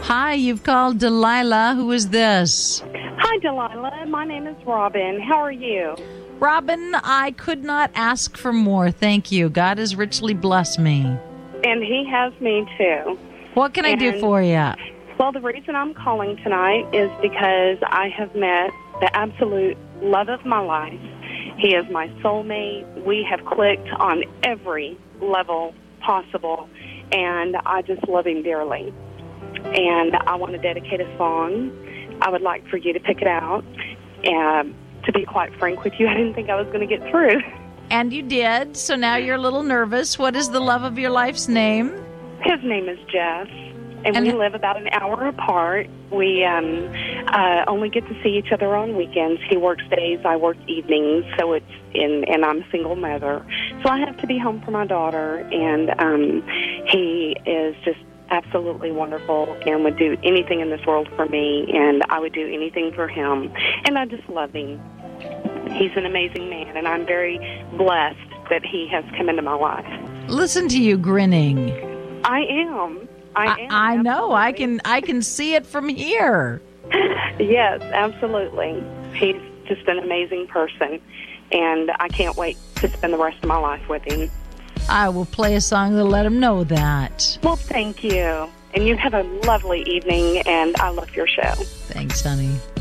Hi, you've called Delilah. Who is this? Hi, Delilah. My name is Robin. How are you? Robin, I could not ask for more. Thank you. God has richly blessed me. And he has me too. What can I do for you? Well, the reason I'm calling tonight is because I have met the absolute love of my life. He is my soulmate. We have clicked on every level possible, and I just love him dearly. And I want to dedicate a song. I would like for you to pick it out. And to be quite frank with you, I didn't think I was going to get through. And you did, so now you're a little nervous. What is the love of your life's name? His name is Jeff, and we live about an hour apart. We only get to see each other on weekends. He works days, I work evenings, so and I'm a single mother. So I have to be home for my daughter, and he is just absolutely wonderful and would do anything in this world for me, and I would do anything for him, and I just love him. He's an amazing man, and I'm very blessed that he has come into my life. Listen to you grinning. I am. I know. I can see it from here. Yes, absolutely. He's just an amazing person, and I can't wait to spend the rest of my life with him. I will play a song to let him know that. Well, thank you. And you have a lovely evening, and I love your show. Thanks, honey.